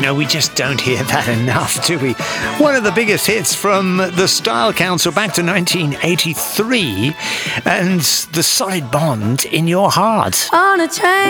we just don't hear that enough, do we? One of the biggest hits from the Style Council back to 1983, and The Solid Bond in Your Heart. On a train